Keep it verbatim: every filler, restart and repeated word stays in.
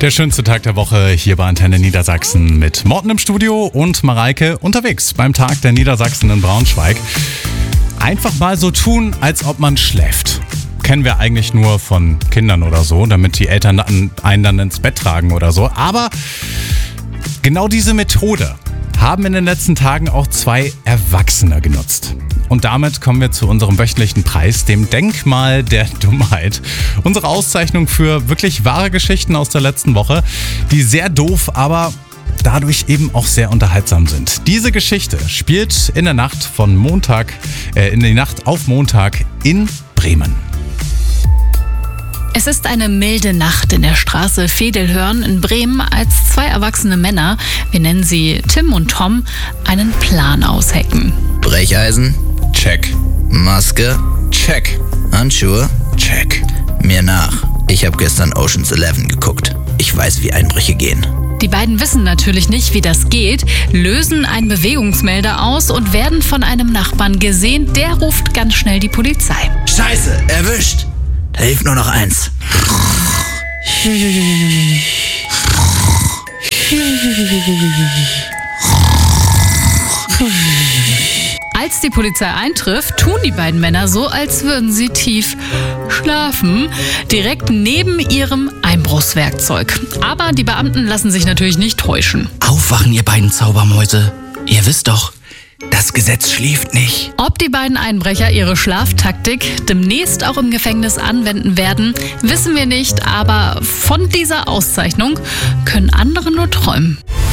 Der schönste Tag der Woche hier bei Antenne Niedersachsen mit Morten im Studio und Mareike unterwegs beim Tag der Niedersachsen in Braunschweig. Einfach mal so tun, als ob man schläft. Kennen wir eigentlich nur von Kindern oder so, damit die Eltern einen dann ins Bett tragen oder so. Aber genau diese Methode haben in den letzten Tagen auch zwei Erwachsene genutzt. Und damit kommen wir zu unserem wöchentlichen Preis, dem Denkmal der Dummheit. Unsere Auszeichnung für wirklich wahre Geschichten aus der letzten Woche, die sehr doof, aber dadurch eben auch sehr unterhaltsam sind. Diese Geschichte spielt in der Nacht von Montag, äh, in die Nacht auf Montag in Bremen. Es ist eine milde Nacht in der Straße Vedelhörn in Bremen, als zwei erwachsene Männer, wir nennen sie Tim und Tom, einen Plan aushecken. Brecheisen? Check. Maske? Check. Handschuhe? Check. Mir nach. Ich habe gestern Ocean's Eleven geguckt. Ich weiß, wie Einbrüche gehen. Die beiden wissen natürlich nicht, wie das geht, lösen einen Bewegungsmelder aus und werden von einem Nachbarn gesehen. Der ruft ganz schnell die Polizei. Scheiße, erwischt! Da hilft nur noch eins. Als die Polizei eintrifft, tun die beiden Männer so, als würden sie tief schlafen, direkt neben ihrem Einbruchswerkzeug. Aber die Beamten lassen sich natürlich nicht täuschen. Aufwachen, ihr beiden Zaubermäuse. Ihr wisst doch, das Gesetz schläft nicht. Ob die beiden Einbrecher ihre Schlaftaktik demnächst auch im Gefängnis anwenden werden, wissen wir nicht. Aber von dieser Auszeichnung können andere nur träumen.